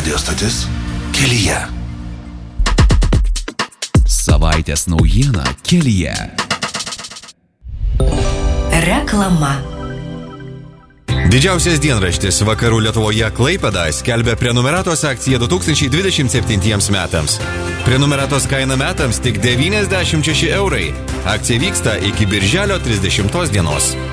Radio stotis Kelyje. Savaitės naujiena Kelyje. Reklama. Didžiausias dienraštis Vakarų Lietuvoje Klaipėda skelbia prenumeratos akciją 2027 metams. Prenumeratos kaina metams tik 96 eurai. Akcija vyksta iki birželio 30 dienos.